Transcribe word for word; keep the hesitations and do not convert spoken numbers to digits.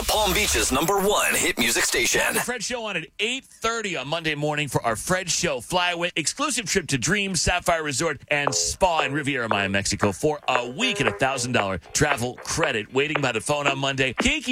Palm Beach's number one hit music station. The Fred Show on at eight thirty on Monday morning for our Fred Show Flyaway exclusive trip to Dream Sapphire Resort and Spa in Riviera Maya, Mexico for a week at a one thousand dollars travel credit. Waiting by the phone on Monday. Kiki